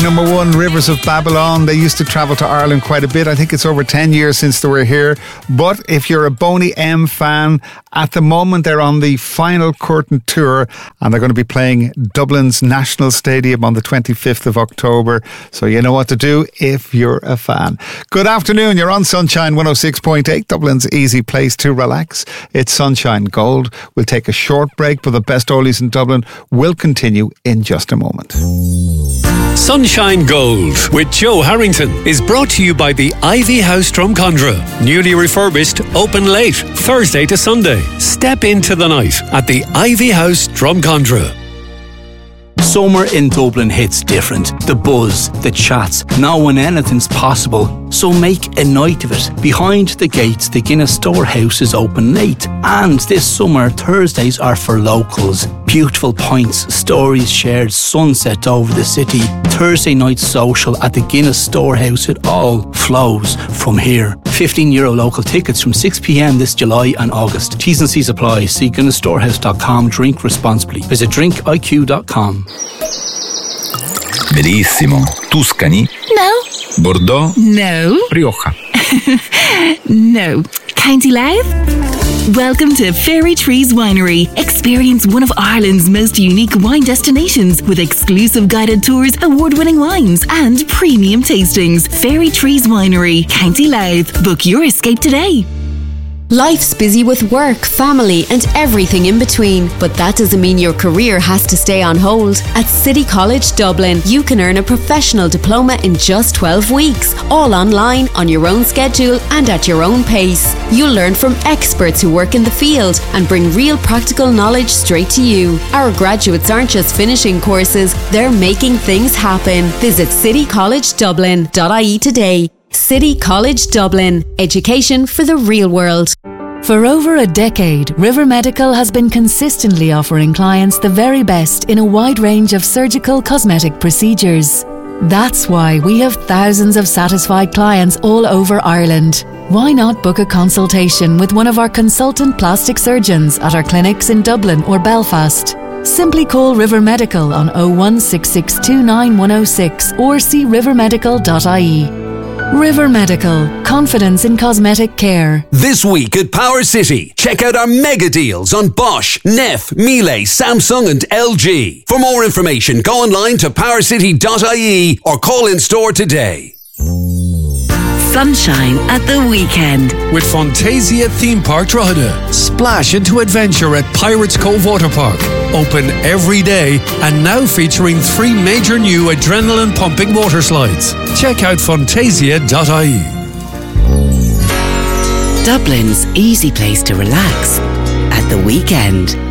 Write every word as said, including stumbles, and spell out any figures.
number one, Rivers of Babylon. They used to travel to Ireland quite a bit. I think it's over ten years since they were here. But if you're a Boney M fan, at the moment they're on the final curtain tour and they're going to be playing Dublin's National Stadium on the twenty-fifth of October. So you know what to do if you're a fan. Good afternoon. You're on Sunshine one oh six point eight, Dublin's easy place to relax. It's Sunshine Gold. We'll take a short break, but the best oldies in Dublin will continue in just a moment. Sunshine Gold with Joe Harrington is brought to you by the Ivy House Drumcondra. Newly refurbished, open late, Thursday to Sunday. Step into the night at the Ivy House Drumcondra. Summer in Dublin hits different. The buzz, the chats, now when anything's possible. So make a night of it. Behind the gates, the Guinness Storehouse is open late. And this summer, Thursdays are for locals. Beautiful pints, stories shared, sunset over the city. Thursday night social at the Guinness Storehouse. It all flows from here. fifteen euro local tickets from six p.m. this July and August. T's and C's apply. See guinness storehouse dot com. Drink responsibly. Visit drink I Q dot com. Bellissimo. Tuscany? No. Bordeaux? No. Rioja? No. County Louth? Welcome to Fairy Trees Winery. Experience one of Ireland's most unique wine destinations with exclusive guided tours, award-winning wines and premium tastings. Fairy Trees Winery, County Louth. Book your escape today. Life's busy with work, family and everything in between, but that doesn't mean your career has to stay on hold. At City College Dublin, you can earn a professional diploma in just twelve weeks, all online, on your own schedule and at your own pace. You'll learn from experts who work in the field and bring real practical knowledge straight to you. Our graduates aren't just finishing courses, they're making things happen. Visit city college dublin dot I E today. City College Dublin. Education for the real world. For over a decade, River Medical has been consistently offering clients the very best in a wide range of surgical cosmetic procedures. That's why we have thousands of satisfied clients all over Ireland. Why not book a consultation with one of our consultant plastic surgeons at our clinics in Dublin or Belfast? Simply call River Medical on oh one six six two nine one oh six or see river medical dot I E. River Medical. Confidence in cosmetic care. This week at Power City, check out our mega deals on Bosch, Neff, Miele, Samsung and L G. For more information, go online to power city dot I E or call in store today. Sunshine at the weekend. With Fantasia Theme Park Drogheda. Splash into adventure at Pirates Cove Water Park. Open every day and now featuring three major new adrenaline-pumping water slides. Check out fantasia dot I E. Dublin's easy place to relax at the weekend.